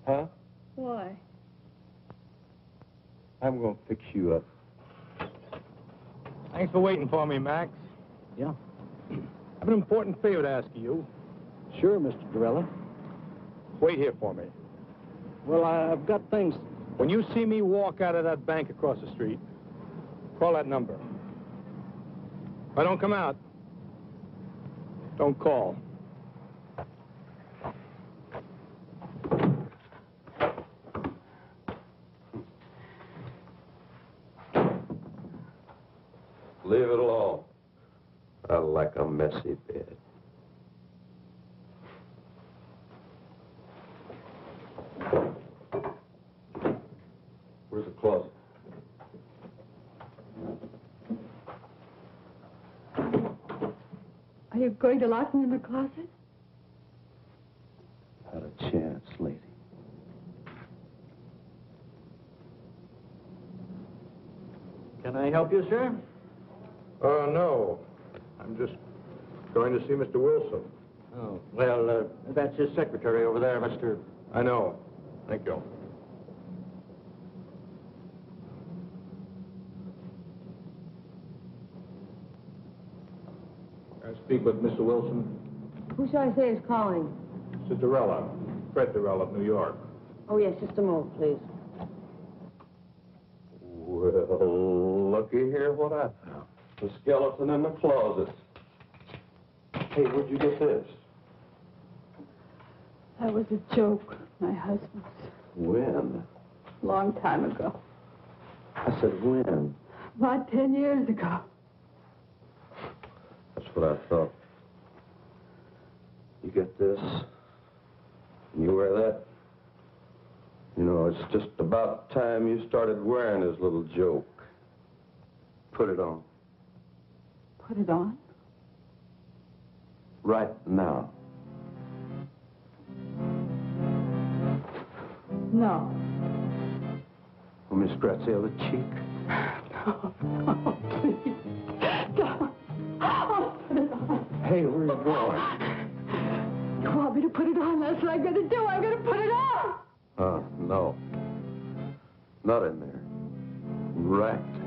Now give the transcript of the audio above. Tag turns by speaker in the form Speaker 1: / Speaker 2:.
Speaker 1: Huh?
Speaker 2: Why?
Speaker 1: I'm going to fix you up.
Speaker 3: Thanks for waiting for me, Max.
Speaker 4: Yeah.
Speaker 3: I have an important favor to ask of you.
Speaker 4: Sure, Mr. Durella.
Speaker 3: Wait here for me.
Speaker 4: Well, I've got things.
Speaker 3: When you see me walk out of that bank across the street, call that number. If I don't come out, don't call.
Speaker 1: Leave it alone. I like a messy bed. Where's the closet?
Speaker 2: Are you going to lock me in the closet?
Speaker 1: Not a chance, lady.
Speaker 4: Can I help you, sir?
Speaker 3: No. I'm just going to see Mr. Wilson.
Speaker 4: Oh, well, that's his secretary over there, Mr.
Speaker 3: I know. Thank you. I speak with Mr. Wilson.
Speaker 2: Who shall I say is calling?
Speaker 3: Mr. Durella. Fred Durella of New York.
Speaker 2: Oh, yes, just a moment, please.
Speaker 1: Well, looky here what I found. The skeleton in the closet. Hey, where'd you get this?
Speaker 2: That was a joke, my husband's.
Speaker 1: When?
Speaker 2: Long time ago.
Speaker 1: I said when?
Speaker 2: About 10 years ago.
Speaker 1: That's what I thought. You get this, and you wear that. You know, it's just about time you started wearing his little joke. Put it on.
Speaker 2: Put it on?
Speaker 1: Right now.
Speaker 2: No.
Speaker 1: Want me to scratch the other cheek?
Speaker 2: No, no, please. Don't. I'll put it on.
Speaker 1: Hey, where you going?
Speaker 2: You want me to put it on? That's what I'm going to do. I'm going to put it on.
Speaker 1: No. Not in there. Right